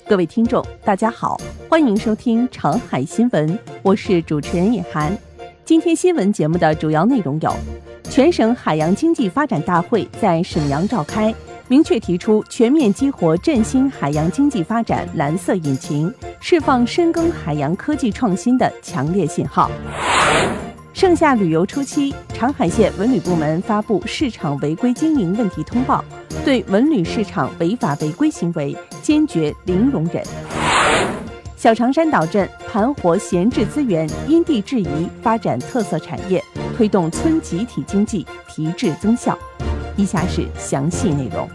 各位听众，大家好，欢迎收听长海新闻，我是主持人尹涵。今天新闻节目的主要内容有：全省海洋经济发展大会在沈阳召开，明确提出全面激活振兴海洋经济发展蓝色引擎，释放深耕海洋科技创新的强烈信号。盛夏旅游初期，长海县文旅部门发布市场违规经营问题通报，对文旅市场违法违规行为坚决零容忍。小长山岛镇盘活闲置资源，因地制宜发展特色产业，推动村集体经济提质增效。以下是详细内容。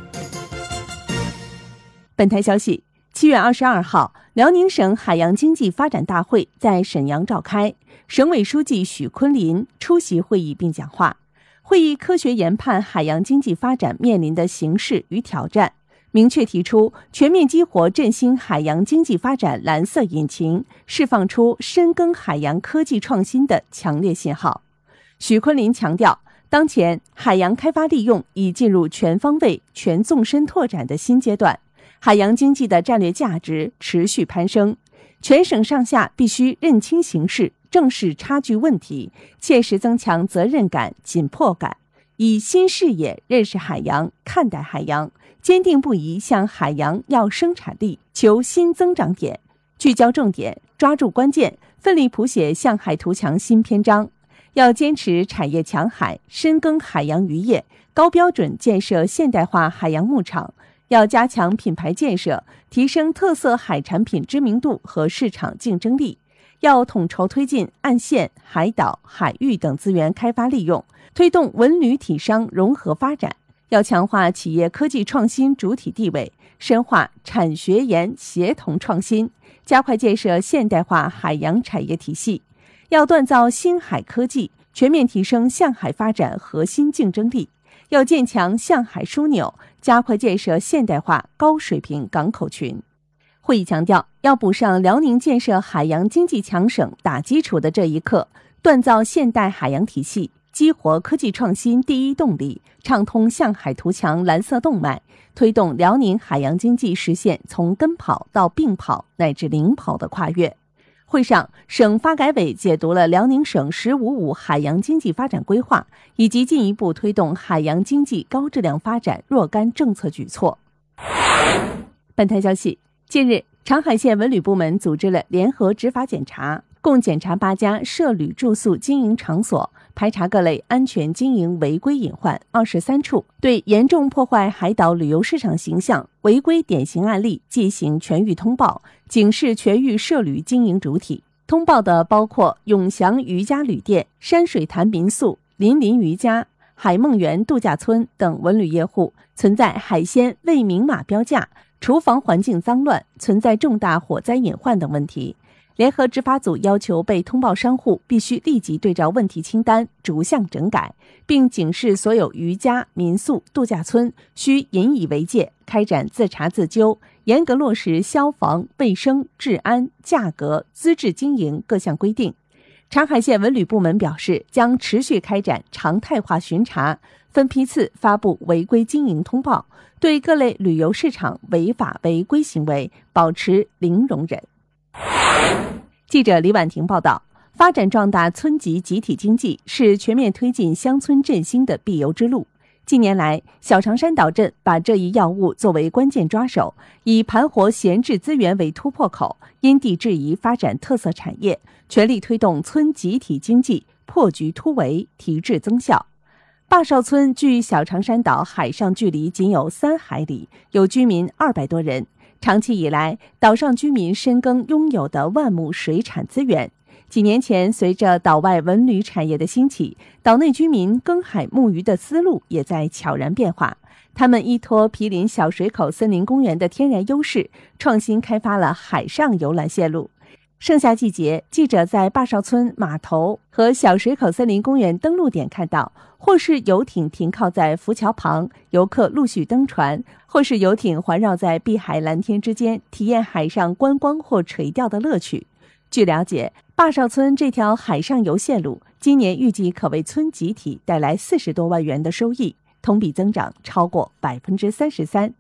本台消息，7月22号，辽宁省海洋经济发展大会在沈阳召开，省委书记许昆林出席会议并讲话。会议科学研判海洋经济发展面临的形势与挑战，明确提出全面激活振兴海洋经济发展蓝色引擎，释放出深耕海洋科技创新的强烈信号。许昆林强调，当前海洋开发利用已进入全方位、全纵深拓展的新阶段，海洋经济的战略价值持续攀升，全省上下必须认清形势，正视差距问题，切实增强责任感、紧迫感，以新视野认识海洋、看待海洋，坚定不移向海洋要生产力、求新增长点，聚焦重点，抓住关键，奋力谱写向海图强新篇章。要坚持产业强海，深耕海洋渔业，高标准建设现代化海洋牧场。要加强品牌建设，提升特色海产品知名度和市场竞争力。要统筹推进岸线、海岛、海域等资源开发利用，推动文旅体商融合发展。要强化企业科技创新主体地位，深化产学研协同创新，加快建设现代化海洋产业体系。要锻造新海科技，全面提升向海发展核心竞争力。要建强向海枢纽，加快建设现代化高水平港口群。会议强调，要补上辽宁建设海洋经济强省打基础的这一课，锻造现代海洋体系，激活科技创新第一动力，畅通向海图强蓝色动脉，推动辽宁海洋经济实现从跟跑到并跑乃至领跑的跨越。会上，省发改委解读了辽宁省“15+5”海洋经济发展规划以及进一步推动海洋经济高质量发展若干政策举措。本台消息，近日，长海县文旅部门组织了联合执法检查，共检查8家涉旅住宿经营场所，排查各类安全经营违规隐患23处，对严重破坏海岛旅游市场形象违规典型案例进行全域通报，警示全域涉旅经营主体。通报的包括永祥渔家旅店、山水潭民宿、林林渔家、海梦园度假村等文旅业户存在海鲜未明码标价、厨房环境脏乱、存在重大火灾隐患等问题。联合执法组要求被通报商户必须立即对照问题清单逐项整改，并警示所有渔家、民宿、度假村需引以为戒，开展自查自纠，严格落实消防、卫生、治安、价格、资质经营各项规定。长海县文旅部门表示，将持续开展常态化巡查，分批次发布违规经营通报，对各类旅游市场违法违规行为保持零容忍。记者李婉婷报道，发展壮大村级集体经济是全面推进乡村振兴的必由之路。近年来，小长山岛镇把这一要务作为关键抓手，以盘活闲置资源为突破口，因地制宜发展特色产业，全力推动村集体经济破局突围，提质增效。坝哨村距小长山岛海上距离仅有3海里，有居民200多人。长期以来，岛上居民深耕拥有的万亩水产资源。几年前，随着岛外文旅产业的兴起，岛内居民耕海牧渔的思路也在悄然变化。他们依托毗邻小水口森林公园的天然优势，创新开发了海上游览线路。盛夏季节，记者在坝哨村码头和小水口森林公园登陆点看到，或是游艇停靠在浮桥旁，游客陆续登船，或是游艇环绕在碧海蓝天之间，体验海上观光或垂钓的乐趣。据了解，坝哨村这条海上游线路今年预计可为村集体带来40多万元的收益，同比增长超过33%。